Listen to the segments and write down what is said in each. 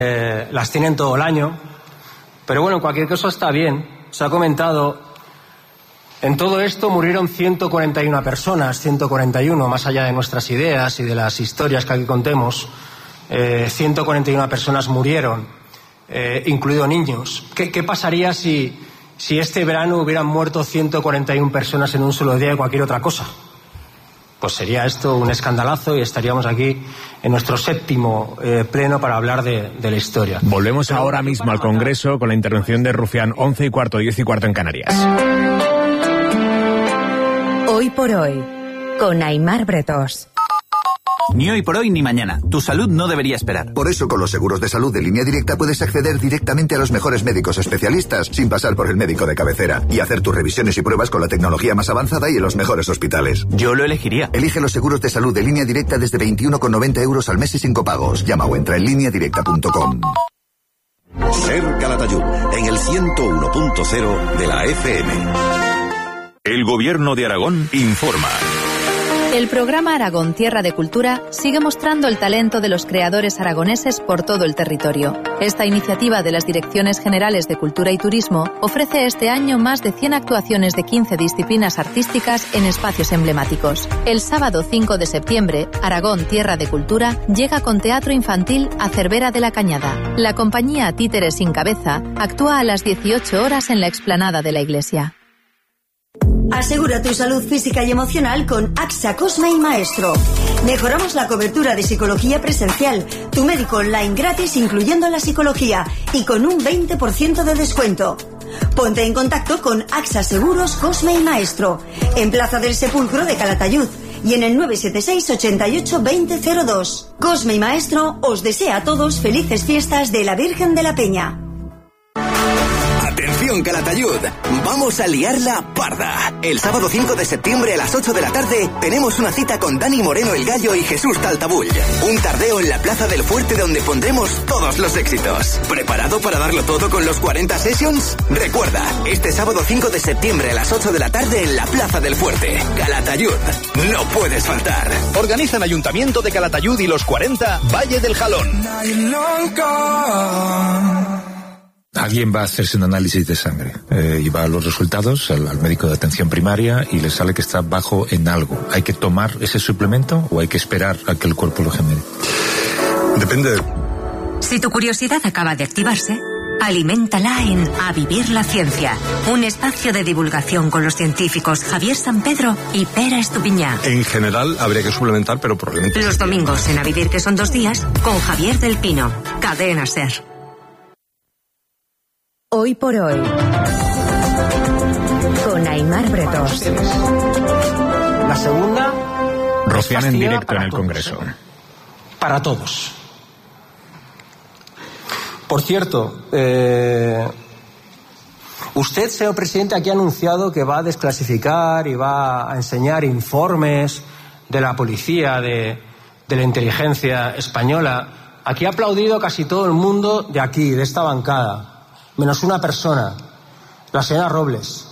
las tienen todo el año. Pero bueno, en cualquier caso está bien. Se ha comentado, en todo esto murieron 141 personas, 141, más allá de nuestras ideas y de las historias que aquí contemos. 141 personas murieron, incluidos niños. ¿Qué pasaría si este verano hubieran muerto 141 personas en un solo día de cualquier otra cosa? Pues sería esto un escandalazo y estaríamos aquí en nuestro séptimo pleno para hablar de la historia. Volvemos ahora mismo al Congreso con la intervención de Rufián, 11:15, 10:15 en Canarias. Hoy por hoy, con Aimar Bretós. Ni hoy por hoy ni mañana. Tu salud no debería esperar. Por eso, con los seguros de salud de Línea Directa puedes acceder directamente a los mejores médicos especialistas sin pasar por el médico de cabecera y hacer tus revisiones y pruebas con la tecnología más avanzada y en los mejores hospitales. Yo lo elegiría. Elige los seguros de salud de Línea Directa desde 21,90 € al mes y sin copagos. Llama o entra en lineadirecta.com. Ser Calatayud, en el 101.0 de la FM. El Gobierno de Aragón informa. El programa Aragón Tierra de Cultura sigue mostrando el talento de los creadores aragoneses por todo el territorio. Esta iniciativa de las Direcciones Generales de Cultura y Turismo ofrece este año más de 100 actuaciones de 15 disciplinas artísticas en espacios emblemáticos. El sábado 5 de septiembre, Aragón Tierra de Cultura llega con teatro infantil a Cervera de la Cañada. La compañía Títeres sin Cabeza actúa a las 18 horas en la explanada de la iglesia. Asegura tu salud física y emocional con AXA Cosme y Maestro. Mejoramos la cobertura de psicología presencial, tu médico online gratis incluyendo la psicología y con un 20% de descuento. Ponte en contacto con AXA Seguros Cosme y Maestro, en Plaza del Sepulcro de Calatayud y en el 976 88 2002. Cosme y Maestro os desea a todos felices fiestas de la Virgen de la Peña. Atención Calatayud, vamos a liarla parda. El sábado 5 de septiembre a las 8 de la tarde tenemos una cita con Dani Moreno el Gallo y Jesús Taltabull. Un tardeo en la Plaza del Fuerte donde pondremos todos los éxitos. ¿Preparado para darlo todo con los 40 Sessions? Recuerda, este sábado 5 de septiembre a las 8 de la tarde en la Plaza del Fuerte. Calatayud, no puedes faltar. Organizan Ayuntamiento de Calatayud y los 40 Valle del Jalón. Alguien va a hacerse un análisis de sangre y va a los resultados al médico de atención primaria y le sale que está bajo en algo. ¿Hay que tomar ese suplemento o hay que esperar a que el cuerpo lo genere? Depende. Si tu curiosidad acaba de activarse, aliméntala en A Vivir la Ciencia, un espacio de divulgación con los científicos Javier San Pedro y Pera Estupiñá. En general habría que suplementar, pero probablemente... Los domingos en A Vivir, que son 2 días, con Javier del Pino, Cadena SER. Hoy por hoy, con Aimar Bretós. La segunda... Rufián en directo en el Congreso. Para todos. Por cierto, usted, señor presidente, aquí ha anunciado que va a desclasificar y va a enseñar informes de la policía, de la inteligencia española. Aquí ha aplaudido casi todo el mundo de aquí, de esta bancada. Menos una persona, la señora Robles.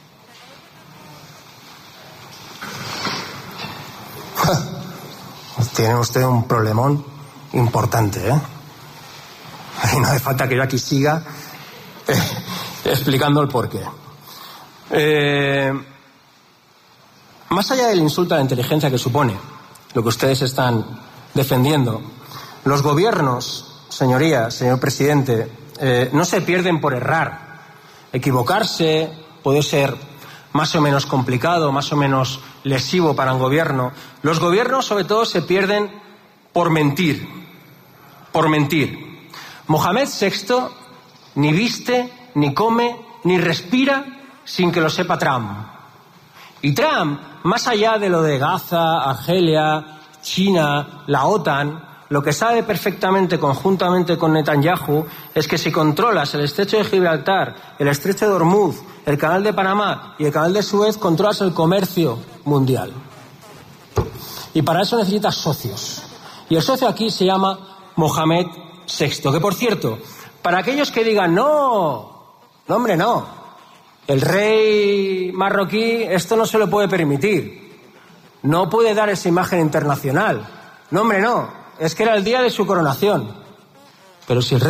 Tiene usted un problemón importante, ¿eh? Y no hace falta que yo aquí siga explicando el porqué. Más allá del insulto a la inteligencia que supone lo que ustedes están defendiendo, los gobiernos, señorías, señor presidente, no se pierden por errar. Equivocarse puede ser más o menos complicado, más o menos lesivo para un gobierno. Los gobiernos, sobre todo, se pierden por mentir. Por mentir. Mohamed VI ni viste, ni come, ni respira sin que lo sepa Trump. Y Trump, más allá de lo de Gaza, Argelia, China, la OTAN, lo que sabe perfectamente conjuntamente con Netanyahu es que si controlas el estrecho de Gibraltar, el estrecho de Hormuz, el canal de Panamá y el canal de Suez, controlas el comercio mundial. Y para eso necesitas socios. Y el socio aquí se llama Mohamed VI, que por cierto, para aquellos que digan no, hombre, no, el rey marroquí esto no se lo puede permitir, no puede dar esa imagen internacional, no, hombre, no. Es que era el día de su coronación. Pero si el